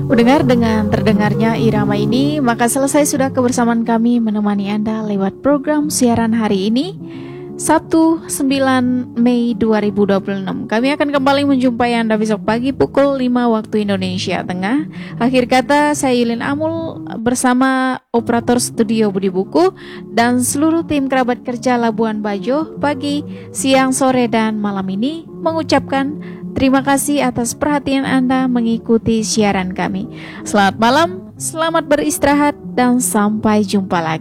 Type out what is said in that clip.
Mendengar dengan terdengarnya irama ini, maka selesai sudah kebersamaan kami menemani Anda lewat program siaran hari ini, Sabtu 9 Mei 2026. Kami akan kembali menjumpai Anda besok pagi pukul 5 waktu Indonesia Tengah. Akhir kata, saya Yulin Amul bersama operator studio Budi Buku dan seluruh tim kerabat kerja Labuan Bajo pagi, siang, sore, dan malam ini mengucapkan terima kasih atas perhatian Anda mengikuti siaran kami. Selamat malam, selamat beristirahat, dan sampai jumpa lagi.